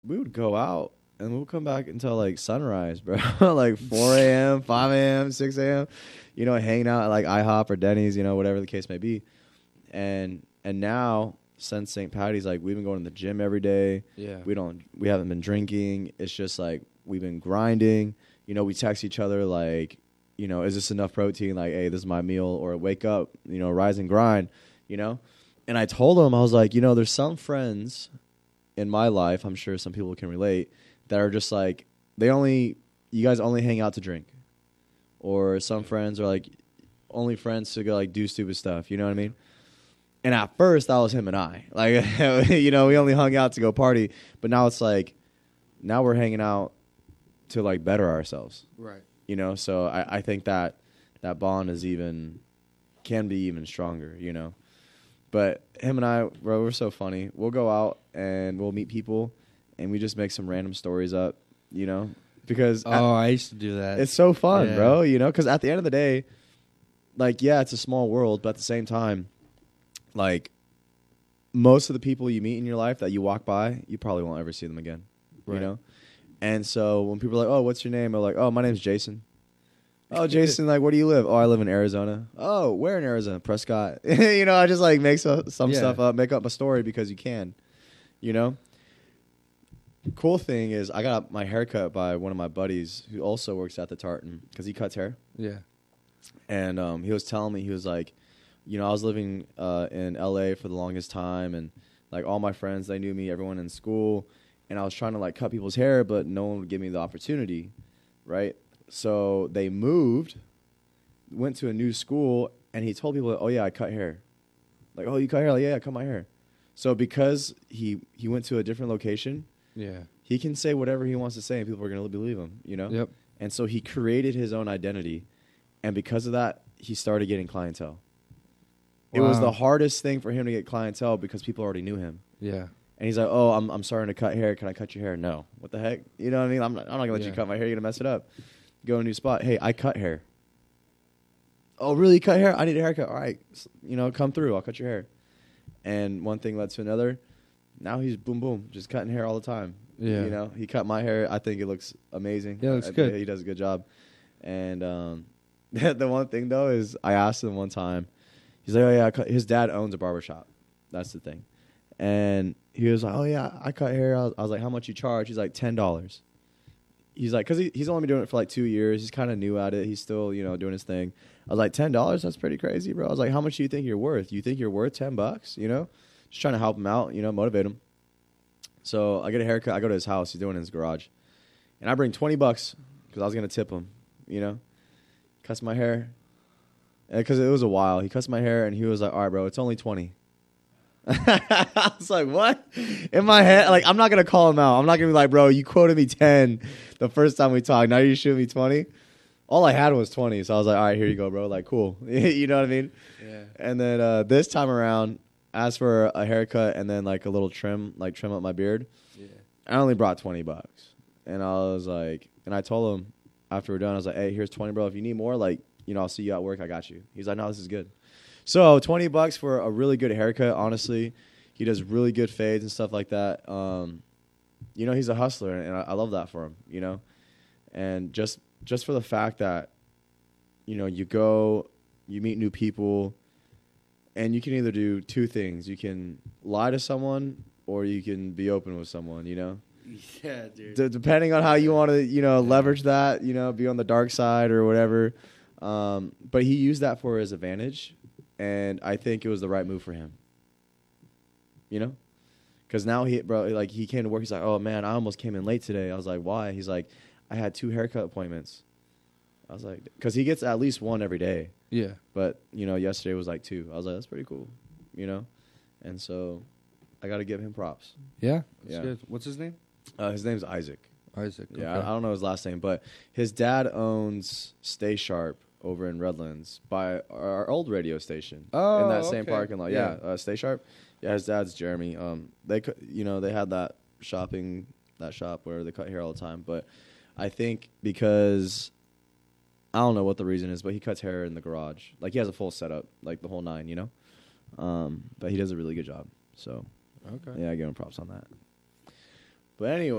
we would go out and we'll come back until like sunrise, bro. Like 4 a.m., 5 a.m., 6 a.m. You know, hanging out at like IHOP or Denny's, you know, whatever the case may be. And now since St. Patty's, like we've been going to the gym every day. Yeah. We haven't been drinking. It's just like we've been grinding. You know, we text each other like, you know, is this enough protein? Like, hey, this is my meal. Or wake up, you know, rise and grind, you know. And I told him, I was like, you know, there's some friends in my life, I'm sure some people can relate, that are just like, you guys only hang out to drink. Or some friends are like only friends to go like do stupid stuff. You know what I mean? And at first that was him and I. Like, you know, we only hung out to go party. But now it's like, now we're hanging out to like better ourselves. Right. You know, so I think that bond can be even stronger, you know. But him and I, bro, we're so funny. We'll go out and we'll meet people and we just make some random stories up, you know, because I used to do that. it's so fun, Yeah. bro, you know, because at the end of the day, like, yeah, it's a small world, but at the same time, like, most of the people you meet in your life that you walk by, you probably won't ever see them again, you Right. know? And so when people are like, oh, what's your name? I'm like, oh, my name's Jason. Oh, Jason, like, where do you live? Oh, I live in Arizona. Oh, where in Arizona? Prescott. You know, I just, like, make some stuff up, make up a story because you can, you know? Cool thing is I got my hair cut by one of my buddies who also works at the Tartan because he cuts hair. Yeah. And he was telling me, he was like, you know, I was living in L.A. for the longest time, and, like, all my friends, they knew me, everyone in school, and I was trying to, like, cut people's hair, but no one would give me the opportunity, right? So they moved, went to a new school, and he told people, oh, yeah, I cut hair. Like, oh, you cut hair? Like, yeah, I cut my hair. So because he went to a different location, Yeah. he can say whatever he wants to say, and people are going to believe him, you know? Yep. And so he created his own identity, and because of that, he started getting clientele. It was Wow. the hardest thing for him to get clientele because people already knew him. Yeah. And he's like, oh, I'm starting to cut hair. Can I cut your hair? No. What the heck? You know what I mean? I'm not going to let you Yeah. cut my hair. You're going to mess it up. Go to a new spot. Hey, I cut hair. Oh, really? You cut hair? I need a haircut. All right. You know, come through. I'll cut your hair. And one thing led to another. Now he's boom, boom, just cutting hair all the time. Yeah. You know, he cut my hair. I think it looks amazing. Yeah, it looks good. He does a good job. And the one thing, though, is I asked him one time. He's like, oh, yeah, his dad owns a barbershop. That's the thing. And he was like, oh, yeah, I cut hair. I was like, how much you charge? He's like, $10. He's like, because he's only been doing it for like 2 years. He's kind of new at it. He's still, you know, doing his thing. I was like, $10? That's pretty crazy, bro. I was like, how much do you think you're worth? You think you're worth $10? You know? Just trying to help him out, you know, motivate him. So I get a haircut. I go to his house. He's doing it in his garage. And I bring $20 because I was going to tip him, you know? Cuts my hair. Because it was a while. He cuts my hair, and he was like, all right, bro, it's only 20. I was like, what? In my head, like, I'm not going to call him out. I'm not going to be like, bro, you quoted me 10 the first time we talked. Now you shoot me 20? All I had was 20. So I was like, all right, here you go, bro. Like, cool. You know what I mean? Yeah. And then this time around, asked for a haircut and then, like, a little trim, like, trim up my beard. Yeah. I only brought $20. And I was like, and I told him after we're done, I was like, hey, here's 20, bro. If you need more, like, you know, I'll see you at work. I got you. He's like, no, this is good. So $20 for a really good haircut. Honestly, he does really good fades and stuff like that. You know, he's a hustler, and I love that for him. You know, and just for the fact that, you know, you meet new people, and you can either do two things. You can lie to someone, or you can be open with someone. You know. Yeah, dude. Depending on how you want to, you know, leverage that, you know, be on the dark side or whatever. But he used that for his advantage, and I think it was the right move for him. You know? Because now he came to work. He's like, oh, man, I almost came in late today. I was like, why? He's like, I had 2 haircut appointments. I was like, because he gets at least 1 every day. Yeah. But, you know, yesterday was like 2. I was like, that's pretty cool, you know? And so I got to give him props. Yeah. That's Yeah. good. What's his name? His name's Isaac. Isaac. Yeah, Okay. I don't know his last name, but his dad owns Stay Sharp over in Redlands by our old radio station in that same okay. parking lot. Yeah, Stay Sharp. Yeah, his dad's Jeremy. They had that shop where they cut hair all the time. But I think because I don't know what the reason is, but he cuts hair in the garage. Like, he has a full setup, like the whole 9, you know. But he does a really good job. So Okay. yeah, I give him props on that. But anyway.